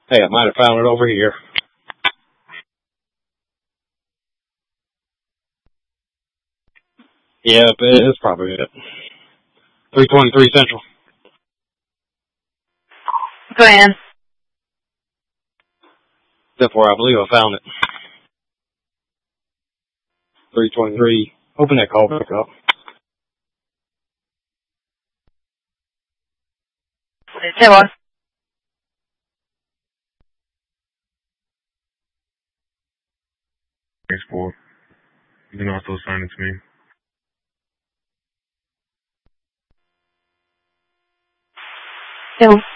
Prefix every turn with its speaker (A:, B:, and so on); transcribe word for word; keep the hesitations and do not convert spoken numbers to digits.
A: Hey, I might have found it over here. Yeah, it's probably it. three twenty-three Central.
B: Go ahead.
A: Except for I believe I found it. three twenty-three. Open that call back up.
B: Say what?
C: Export. You can also assign it to me.
B: Hello.